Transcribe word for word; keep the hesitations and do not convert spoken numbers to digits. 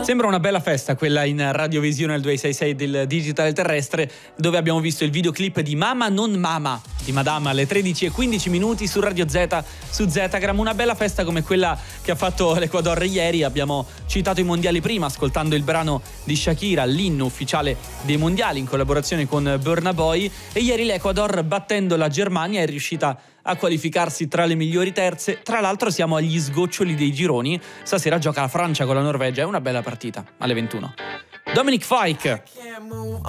Sembra una bella festa quella in radiovisione al duecentosessantasei del Digitale Terrestre, dove abbiamo visto il videoclip di Mama non Mama di Madama alle tredici e quindici minuti su Radio Z, su Zetagram. Una bella festa come quella che ha fatto l'Ecuador ieri. Abbiamo citato i mondiali prima ascoltando il brano di Shakira, l'inno ufficiale dei mondiali in collaborazione con Burna Boy, e ieri l'Ecuador, battendo la Germania, è riuscita a qualificarsi tra le migliori terze. Tra l'altro siamo agli sgoccioli dei gironi. Stasera gioca la Francia con la Norvegia, è una bella partita alle ventuno. Dominic Fike.